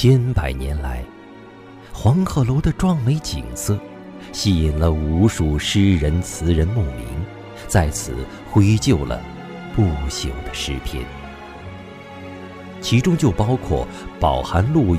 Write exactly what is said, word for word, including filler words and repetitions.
千百年来，黄鹤楼的壮美景色吸引了无数诗人词人慕名，在此绘就了不朽的诗篇，其中就包括饱含陆